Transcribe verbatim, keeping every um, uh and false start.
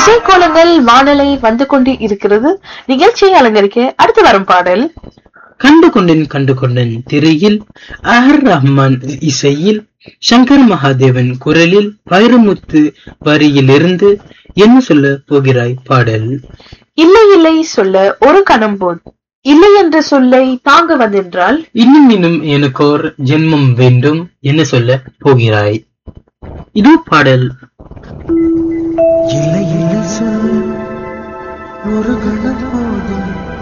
இசைக்கோலங்கள் வானலை வந்து கொண்டு இருக்கிறது. நிகழ்ச்சியை அலங்கரிக்க அடுத்து வரும் பாடல் கண்டு கொண்டேன் கண்டு கொண்டேன் திரையில் ஆர் ரஹ்மான் இசையில் சங்கர் மகாதேவன் குரலில் வைரமுத்து வரியிலிருந்து என்ன சொல்ல போகிறாய் பாடல். இல்லை இல்லை சொல்ல ஒரு கணம் போது இல்லை என்ற சொல்லை தாங்க வந்தென்றால் இன்னும் இன்னும் எனக்கோர் ஜென்மம் வேண்டும் என்ன சொல்ல போகிறாய். இது பாடல். இல்லை இல்லை சொல்ல ஒரு கணம் போதும்